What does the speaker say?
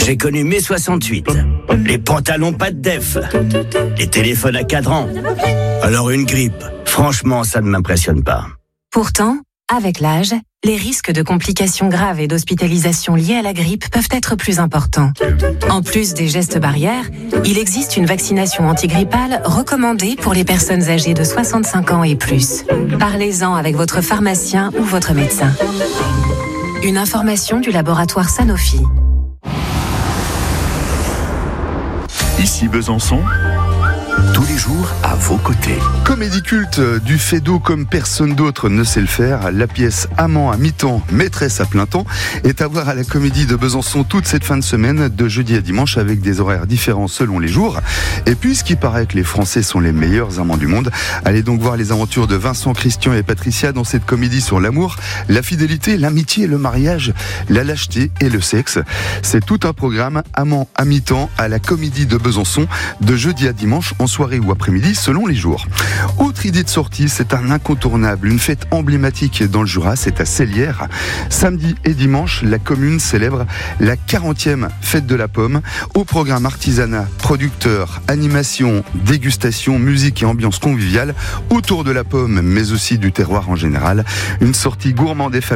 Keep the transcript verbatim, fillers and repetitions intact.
J'ai connu mai soixante-huit. Les pantalons pas de def. Les téléphones à cadran. Alors une grippe, franchement, ça ne m'impressionne pas. Pourtant, avec l'âge, les risques de complications graves et d'hospitalisation liées à la grippe peuvent être plus importants. En plus des gestes barrières, il existe une vaccination antigrippale recommandée pour les personnes âgées de soixante-cinq ans et plus. Parlez-en avec votre pharmacien ou votre médecin. Une information du laboratoire Sanofi. Ici Besançon, tous les jours à vos côtés. Comédie culte du Feydeau comme personne d'autre ne sait le faire. La pièce Amant à mi-temps, maîtresse à plein temps est à voir à la Comédie de Besançon toute cette fin de semaine, de jeudi à dimanche, avec des horaires différents selon les jours. Et puisqu'il paraît que les Français sont les meilleurs amants du monde, allez donc voir les aventures de Vincent, Christian et Patricia dans cette comédie sur l'amour, la fidélité, l'amitié, le mariage, la lâcheté et le sexe. C'est tout un programme Amant à mi-temps à la Comédie de Besançon, de jeudi à dimanche, en soirée ou après-midi selon les jours. Autre idée de sortie, c'est un incontournable, une fête emblématique dans le Jura, c'est à Cellières. Samedi et dimanche, la commune célèbre la quarantième fête de la pomme. Au programme artisanat, producteurs, animation, dégustation, musique et ambiance conviviale autour de la pomme, mais aussi du terroir en général. Une sortie gourmande et familiale